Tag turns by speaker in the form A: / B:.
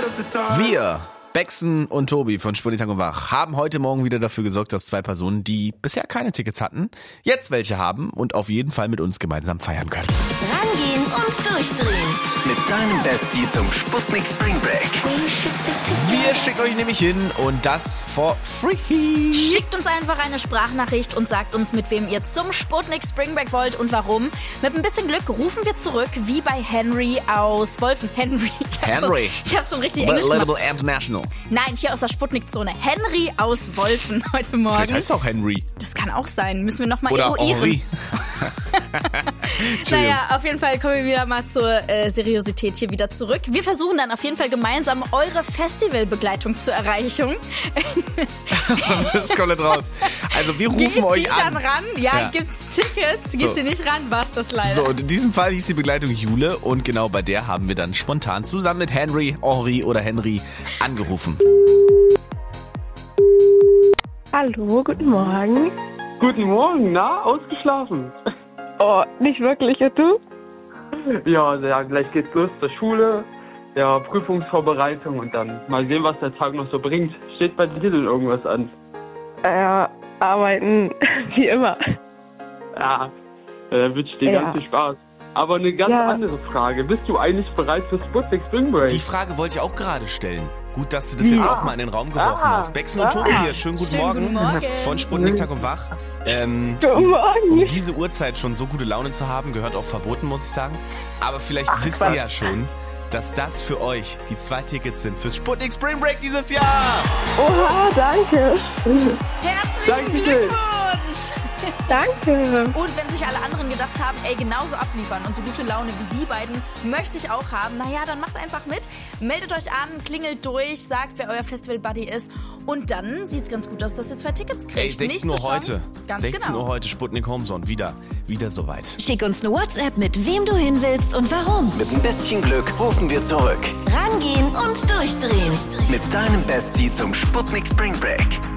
A: Wir, Bexen und Tobi von Sputnik Tag und Wach, haben heute Morgen wieder dafür gesorgt, dass 2 Personen, die bisher keine Tickets hatten, jetzt welche haben und auf jeden Fall mit uns gemeinsam feiern können.
B: Rangehen und durchdrehen.
C: Mit deinem Bestie zum Sputnik Spring Break.
A: Wir schicken euch nämlich hin und das for free.
D: Schickt uns einfach eine Sprachnachricht und sagt uns, mit wem ihr zum Sputnik Spring Break wollt und warum. Mit ein bisschen Glück rufen wir zurück, wie bei Henry aus Wolfen. Ich hab's schon richtig Englisch gemacht.
A: Relatable International.
D: Nein, hier aus der Sputnik-Zone. Henry aus Wolfen heute Morgen.
A: Vielleicht heißt es auch Henry.
D: Das kann auch sein. Müssen wir nochmal
A: Oder
D: eruieren.
A: Henri.
D: Naja, auf jeden Fall kommen wir wieder mal zur Seriosität hier wieder zurück. Wir versuchen dann auf jeden Fall gemeinsam eure Festivalbegleitung zur Erreichung.
A: Das ist komplett raus. Also wir rufen euch
D: Geht die
A: an.
D: dann ran? Ja, gibt's Tickets? Geht sie nicht ran? War's das leider.
A: So, und in diesem Fall hieß die Begleitung Jule und genau bei der haben wir dann spontan zusammen mit Henry oder Henry angerufen.
E: Hallo, guten Morgen.
F: Guten Morgen, na, ausgeschlafen?
E: Oh, nicht wirklich, und du?
F: Ja, gleich geht's los zur Schule, ja, Prüfungsvorbereitung und dann mal sehen, was der Tag noch so bringt. Steht bei dir denn irgendwas an?
E: Arbeiten, wie immer.
F: Ja, dann wünsche ich dir ganz viel Spaß. Aber eine ganz andere Frage. Bist du eigentlich bereit für Sputnik Spring Break?
A: Die Frage wollte ich auch gerade stellen. Gut, dass du das jetzt auch mal in den Raum geworfen hast. Bexen und Tobi hier, schönen guten Morgen. Von Sputnik Tag und Wach.
E: Guten Morgen.
A: Um diese Uhrzeit schon so gute Laune zu haben, gehört auch verboten, muss ich sagen. Aber vielleicht wisst ihr ja schon, dass das für euch die 2 Tickets sind fürs Sputnik Spring Break dieses Jahr.
E: Oha, danke.
D: Herzlichen Glückwunsch!
E: Danke.
D: Und wenn sich alle anderen gedacht haben, ey, genauso abliefern und so gute Laune wie die beiden möchte ich auch haben, naja, dann macht einfach mit. Meldet euch an, klingelt durch, sagt, wer euer Festival-Buddy ist. Und dann sieht's ganz gut aus, dass ihr 2 Tickets kriegt.
A: Ey, 16 Uhr heute.
D: Ganz
A: 16
D: genau.
A: Uhr heute, Sputnik Homezone. Wieder soweit.
B: Schick uns eine WhatsApp, mit wem du hin willst und warum.
C: Mit ein bisschen Glück rufen wir zurück.
B: Rangehen und durchdrehen.
C: Mit deinem Bestie zum Sputnik Spring Break.